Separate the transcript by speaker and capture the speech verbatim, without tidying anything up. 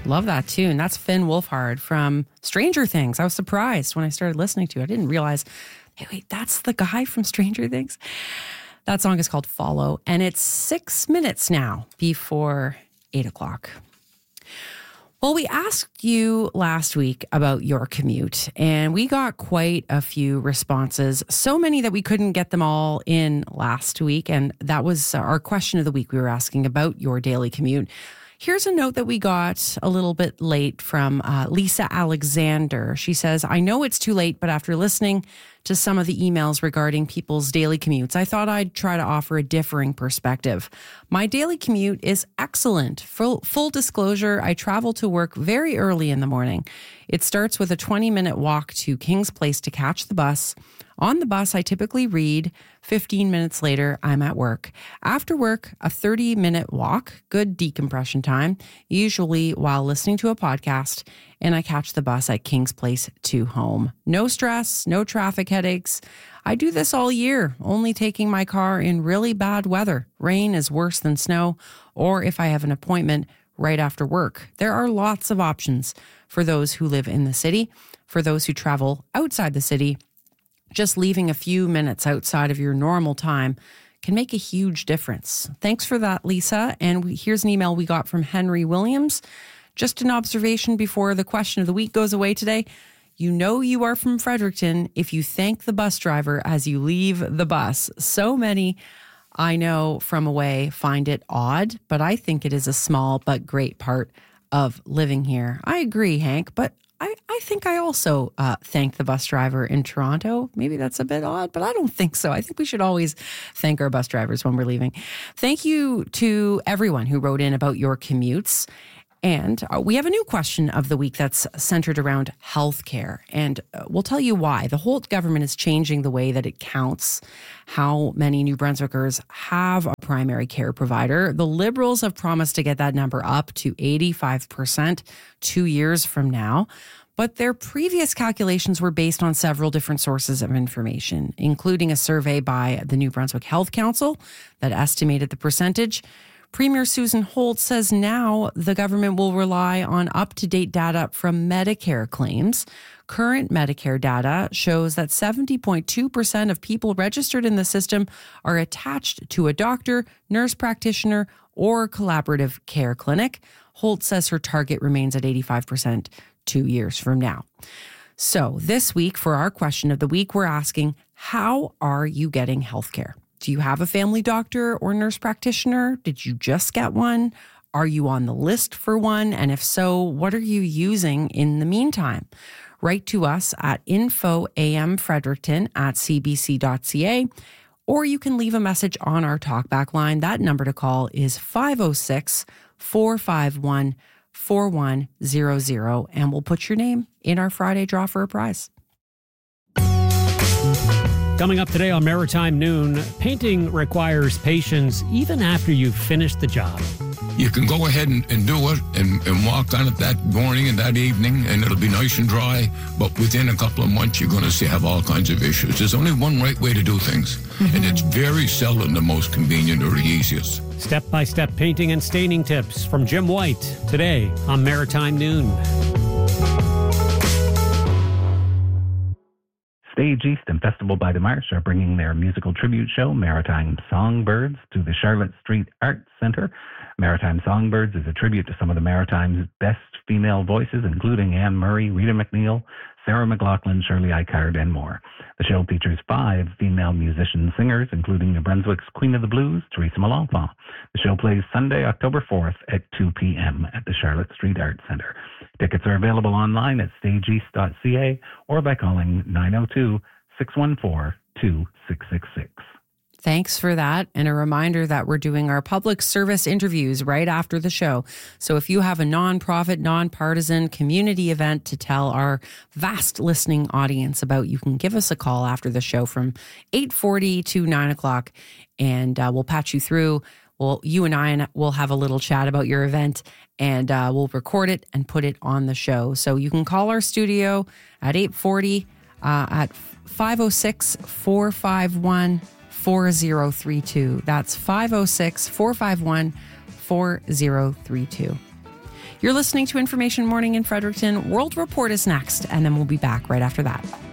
Speaker 1: Love that tune. That's Finn Wolfhard from Stranger Things. I was surprised when I started listening to it. I didn't realize, hey, wait, that's the guy from Stranger Things? That song is called Follow, and it's six minutes now before eight o'clock. Well, we asked you last week about your commute, and we got quite a few responses. So many that we couldn't get them all in last week, and that was our question of the week. We were asking about your daily commute. Here's a note that we got a little bit late from uh, Lisa Alexander. She says, I know it's too late, but after listening to some of the emails regarding people's daily commutes, I thought I'd try to offer a differing perspective. My daily commute is excellent. Full, full disclosure, I travel to work very early in the morning. It starts with a twenty-minute walk to King's Place to catch the bus. On the bus, I typically read. fifteen minutes later, I'm at work. After work, a thirty-minute walk, good decompression time, usually while listening to a podcast, and I catch the bus at King's Place to home. No stress, no traffic headaches. I do this all year, only taking my car in really bad weather. Rain is worse than snow, or if I have an appointment right after work. There are lots of options for those who live in the city. For those who travel outside the city, just leaving a few minutes outside of your normal time can make a huge difference. Thanks for that, Lisa. And we, here's an email we got from Henry Williams. Just an observation before the question of the week goes away today. You know you are from Fredericton if you thank the bus driver as you leave the bus. So many I know from away find it odd, but I think it is a small but great part of living here. I agree, Hank, but I, I think I also uh, thank the bus driver in Toronto. Maybe that's a bit odd, but I don't think so. I think we should always thank our bus drivers when we're leaving. Thank you to everyone who wrote in about your commutes. And uh, we have a new question of the week that's centered around healthcare. And uh, we'll tell you why. The Holt government is changing the way that it counts how many New Brunswickers have a primary care provider. The Liberals have promised to get that number up to eighty-five percent two years from now. But their previous calculations were based on several different sources of information, including a survey by the New Brunswick Health Council that estimated the percentage. Premier Susan Holt says now the government will rely on up-to-date data from Medicare claims. Current Medicare data shows that seventy point two percent of people registered in the system are attached to a doctor, nurse practitioner, or collaborative care clinic. Holt says her target remains at eighty-five percent two years from now. So this week, for our question of the week, we're asking, how are you getting healthcare? Do you have a family doctor or nurse practitioner? Did you just get one? Are you on the list for one? And if so, what are you using in the meantime? Write to us at info amfredericton at cbc.ca, or you can leave a message on our talkback line. That number to call is five oh six, four five one, four one zero zero, and we'll put your name in our Friday draw for a prize.
Speaker 2: Coming up today on Maritime Noon, painting requires patience even after you've finished the job.
Speaker 3: You can go ahead and, and do it and, and walk on it that morning and that evening, and it'll be nice and dry. But within a couple of months, you're going to see have all kinds of issues. There's only one right way to do things, and it's very seldom the most convenient or the easiest.
Speaker 2: Step-by-step painting and staining tips from Jim White today on Maritime Noon.
Speaker 4: Stage East and Festival by the Marsh are bringing their musical tribute show, Maritime Songbirds, to the Charlotte Street Arts Centre. Maritime Songbirds is a tribute to some of the Maritime's best female voices, including Anne Murray, Rita McNeil, Sarah McLaughlin, Shirley Icard, and more. The show features five female musician-singers, including New Brunswick's Queen of the Blues, Teresa Malenfant. The show plays Sunday, October fourth at two p.m. at the Charlotte Street Arts Centre. Tickets are available online at stageeast dot c a or by calling nine oh two, six one four, two six six six.
Speaker 1: Thanks for that. And a reminder that we're doing our public service interviews right after the show. So if you have a nonprofit, nonpartisan community event to tell our vast listening audience about, you can give us a call after the show from eight forty to nine o'clock, and uh, we'll patch you through. Well, you and I will have a little chat about your event, and uh, we'll record it and put it on the show. So you can call our studio at eight forty uh, at five oh six, four five one, four oh three two. That's five oh six, four five one, four oh three two. You're listening to Information Morning in Fredericton. World Report is next, and then we'll be back right after that.